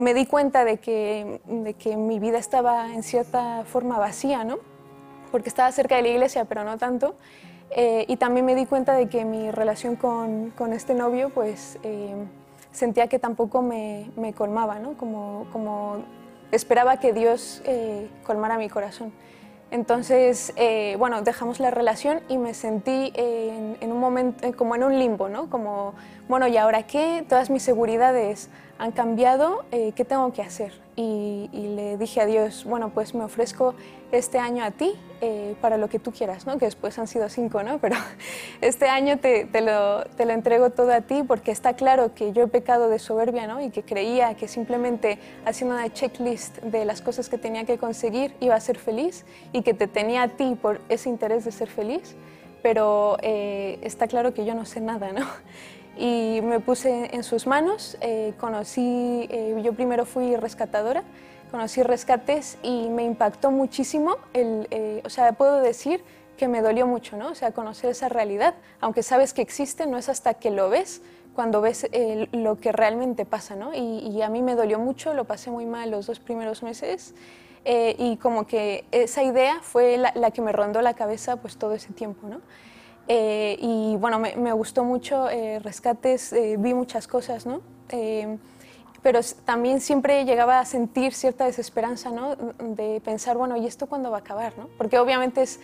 Me di cuenta de que mi vida estaba en cierta forma vacía, ¿no? Porque estaba cerca de la iglesia, pero no tanto. Y también me di cuenta de que mi relación con este novio, pues sentía que tampoco me colmaba, ¿no? Como esperaba que Dios colmara mi corazón. Entonces, bueno, dejamos la relación y me sentí en un momento, como en un limbo, ¿no? Como, bueno, ¿y ahora qué? Todas mis seguridades han cambiado, ¿qué tengo que hacer? Y le dije a Dios, bueno, pues me ofrezco este año a ti para lo que tú quieras, ¿no? Que después han sido 5, ¿no? Pero este año te lo entrego todo a ti porque está claro que yo he pecado de soberbia, ¿no? Y que creía que simplemente haciendo una checklist de las cosas que tenía que conseguir iba a ser feliz y que te tenía a ti por ese interés de ser feliz, pero está claro que yo no sé nada, ¿no? Y me puse en sus manos, yo primero fui rescatadora, conocí rescates y me impactó muchísimo, o sea, puedo decir que me dolió mucho, ¿no? O sea, conocer esa realidad, aunque sabes que existe, no es hasta que lo ves, cuando ves lo que realmente pasa, ¿no? Y a mí me dolió mucho, lo pasé muy mal los 2 primeros meses y como que esa idea fue la que me rondó la cabeza pues todo ese tiempo, ¿no? Y bueno, me gustó mucho Rescates, vi muchas cosas, ¿no? Pero también siempre llegaba a sentir cierta desesperanza, ¿no? De pensar, bueno, ¿y esto cuándo va a acabar, no? Porque obviamente es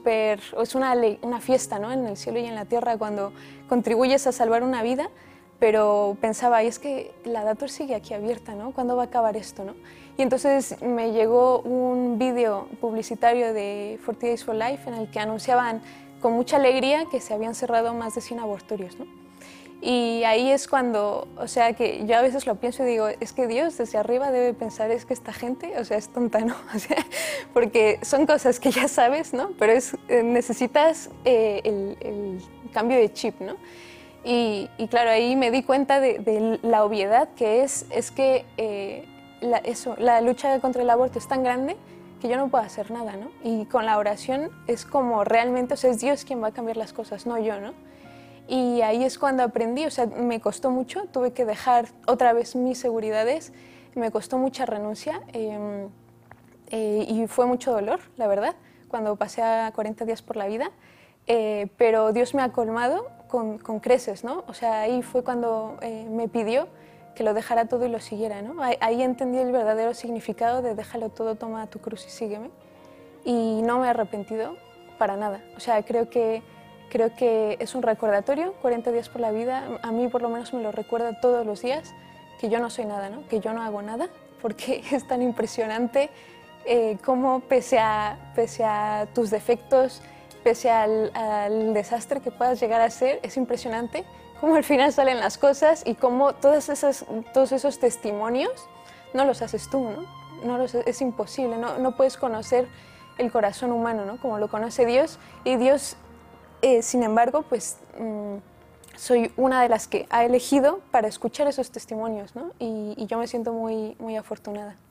una fiesta, ¿no? En el cielo y en la tierra cuando contribuyes a salvar una vida, pero pensaba, y es que la Dator sigue aquí abierta, ¿no? ¿Cuándo va a acabar esto, no? Y entonces me llegó un vídeo publicitario de 40 Days for Life en el que anunciaban con mucha alegría que se habían cerrado más de 100 abortorios, ¿no? Y ahí es cuando, o sea, que yo a veces lo pienso y digo, es que Dios desde arriba debe pensar, es que esta gente, o sea, es tonta, ¿no? O sea, porque son cosas que ya sabes, ¿no? Pero necesitas el cambio de chip, ¿no? Y claro, ahí me di cuenta de la obviedad que es que la lucha contra el aborto es tan grande que yo no puedo hacer nada, ¿no? Y con la oración es como realmente, o sea, es Dios quien va a cambiar las cosas, no yo, ¿no? Y ahí es cuando aprendí, o sea, me costó mucho, tuve que dejar otra vez mis seguridades, me costó mucha renuncia y fue mucho dolor, la verdad, cuando pasé a 40 días por la vida, pero Dios me ha colmado con creces, ¿no? O sea, ahí fue cuando me pidió que lo dejara todo y lo siguiera, ¿no? Ahí entendí el verdadero significado de déjalo todo, toma tu cruz y sígueme. Y no me he arrepentido para nada. O sea, creo que es un recordatorio, 40 días por la vida, a mí por lo menos me lo recuerda todos los días, que yo no soy nada, ¿no? Que yo no hago nada, porque es tan impresionante cómo pese a tus defectos, pese al desastre que puedas llegar a ser, es impresionante cómo al final salen las cosas y cómo todos esos testimonios no los haces tú, ¿no? Es imposible, no puedes conocer el corazón humano, ¿no? Como lo conoce Dios, y Dios, sin embargo, pues soy una de las que ha elegido para escuchar esos testimonios, ¿no? Y yo me siento muy, muy afortunada.